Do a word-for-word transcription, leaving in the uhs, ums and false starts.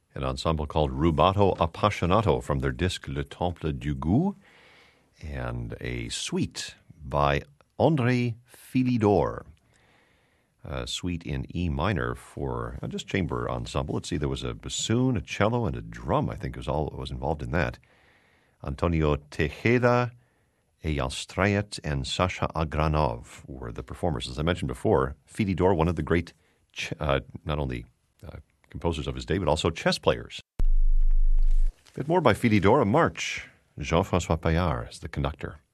an ensemble called Rubato Appassionato from their disc Le Temple du Goût, and a suite by André Philidor. A suite in E minor for uh, just chamber ensemble. Let's see, there was a bassoon, a cello, and a drum, I think was all was involved in that. Antonio Tejeda, Eyal Strayet, and Sasha Agranov were the performers. As I mentioned before, Philidor, one of the great, ch- uh, not only uh, composers of his day, but also chess players. A bit more by Philidor, a march. Jean-François Paillard is the conductor.